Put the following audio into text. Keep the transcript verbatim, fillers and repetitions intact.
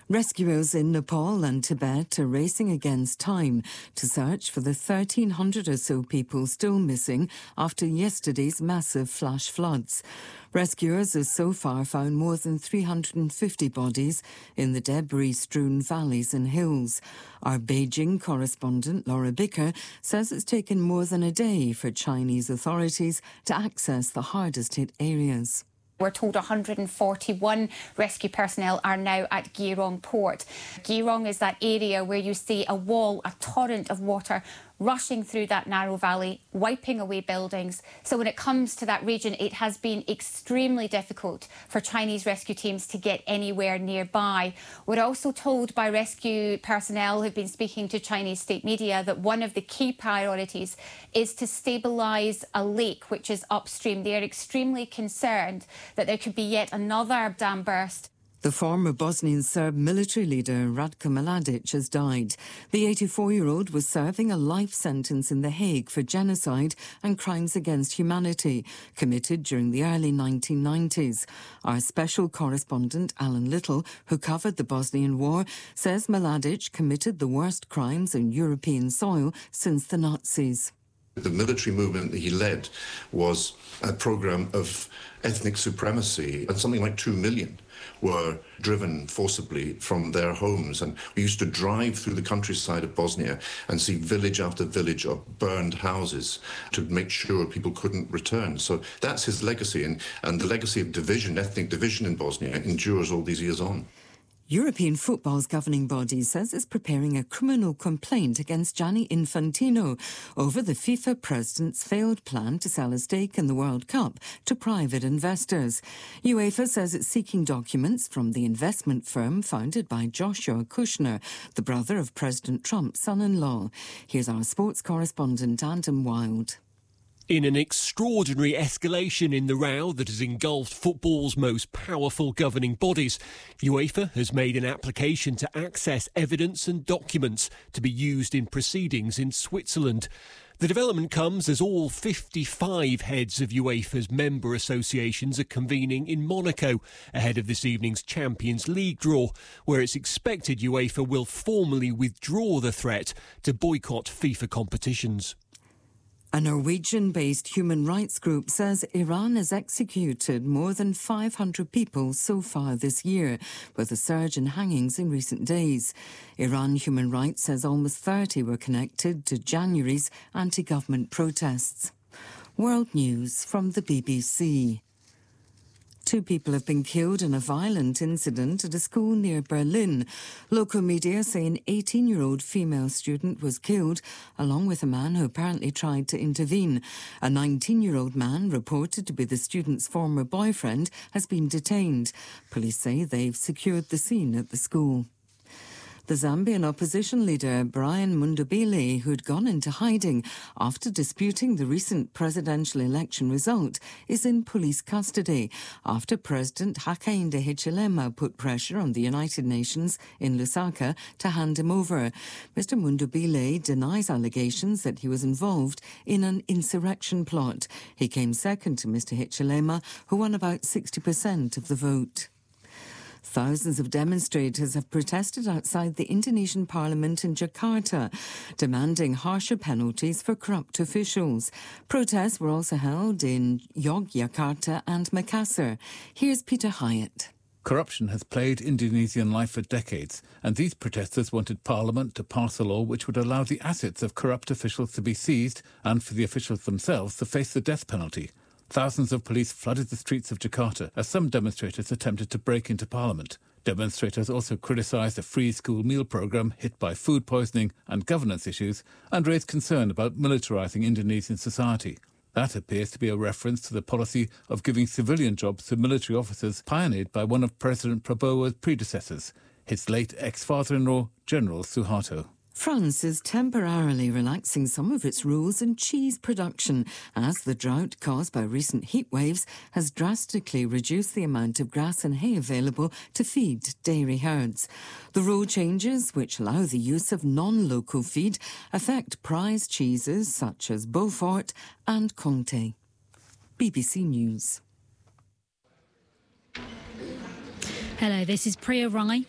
Rescuers in Nepal and Tibet are racing against time to search for the thirteen hundred or so people still missing after yesterday's massive flash floods. Rescuers have so far found more than three hundred fifty bodies in the debris-strewn valleys and hills. Our Beijing correspondent Laura Bicker says it's taken more than a day for Chinese authorities to access the hardest-hit areas. We're told one hundred forty-one rescue personnel are now at Geirong port. Geirong is that area where you see a wall, a torrent of water rushing through that narrow valley, wiping away buildings. So when it comes to that region, it has been extremely difficult for Chinese rescue teams to get anywhere nearby. We're also told by rescue personnel who've been speaking to Chinese state media that one of the key priorities is to stabilise a lake which is upstream. They are extremely concerned that there could be yet another dam burst. The former Bosnian Serb military leader Ratko Mladic has died. The eighty-four-year-old was serving a life sentence in The Hague for genocide and crimes against humanity, committed during the early nineteen nineties. Our special correspondent Alan Little, who covered the Bosnian War, says Mladic committed the worst crimes on European soil since the Nazis. The military movement that he led was a programme of ethnic supremacy, and something like two million were driven forcibly from their homes. And we used to drive through the countryside of Bosnia and see village after village of burned houses to make sure people couldn't return. So that's his legacy, and, and the legacy of division, ethnic division in Bosnia, endures all these years on. European football's governing body says it's preparing a criminal complaint against Gianni Infantino over the FIFA president's failed plan to sell a stake in the World Cup to private investors. UEFA says it's seeking documents from the investment firm founded by Joshua Kushner, the brother of President Trump's son-in-law. Here's our sports correspondent, Adam Wilde. In an extraordinary escalation in the row that has engulfed football's most powerful governing bodies, UEFA has made an application to access evidence and documents to be used in proceedings in Switzerland. The development comes as all fifty-five heads of UEFA's member associations are convening in Monaco ahead of this evening's Champions League draw, where it's expected UEFA will formally withdraw the threat to boycott FIFA competitions. A Norwegian-based human rights group says Iran has executed more than five hundred people so far this year, with a surge in hangings in recent days. Iran Human Rights says almost thirty were connected to January's anti-government protests. World News from the B B C. Two people have been killed in a violent incident at a school near Berlin. Local media say an eighteen-year-old female student was killed, along with a man who apparently tried to intervene. A nineteen-year-old man, reported to be the student's former boyfriend, has been detained. Police say they've secured the scene at the school. The Zambian opposition leader Brian Mundubile, who'd gone into hiding after disputing the recent presidential election result, is in police custody after President Hakainde Hichilema put pressure on the United Nations in Lusaka to hand him over. Mister Mundubile denies allegations that he was involved in an insurrection plot. He came second to Mister Hichilema, who won about sixty percent of the vote. Thousands of demonstrators have protested outside the Indonesian parliament in Jakarta, demanding harsher penalties for corrupt officials. Protests were also held in Yogyakarta and Makassar. Here's Peter Hyatt. Corruption has plagued Indonesian life for decades, and these protesters wanted Parliament to pass a law which would allow the assets of corrupt officials to be seized and for the officials themselves to face the death penalty. Thousands of police flooded the streets of Jakarta as some demonstrators attempted to break into Parliament. Demonstrators also criticised a free school meal programme hit by food poisoning and governance issues and raised concern about militarising Indonesian society. That appears to be a reference to the policy of giving civilian jobs to military officers pioneered by one of President Prabowo's predecessors, his late ex-father-in-law, General Suharto. France is temporarily relaxing some of its rules in cheese production as the drought caused by recent heat waves has drastically reduced the amount of grass and hay available to feed dairy herds. The rule changes, which allow the use of non-local feed, affect prized cheeses such as Beaufort and Comté. B B C News. Hello, this is Priya Rai